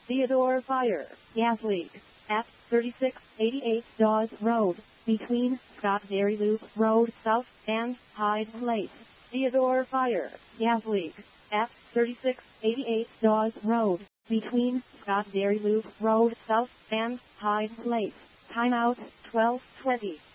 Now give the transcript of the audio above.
Theodore Fire, gas leak, at 3688 Dawes Road, between Scott Dairy Loop Road South and Hyde Place. Theodore Fire, gas leak, at 3688 Dawes Road, between Scott Dairy Loop Road South and Hyde Place. Timeout, 12:20.